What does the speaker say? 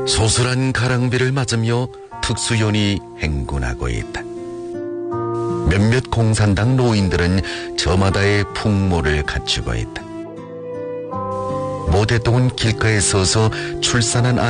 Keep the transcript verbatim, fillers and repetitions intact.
소슬한 가랑비를 맞으며 특수연이 행군하고 있다. 몇몇 공산당 노인들은 저마다의 풍모를 갖추고 있다. 모 대통은 길가에 서서 출산한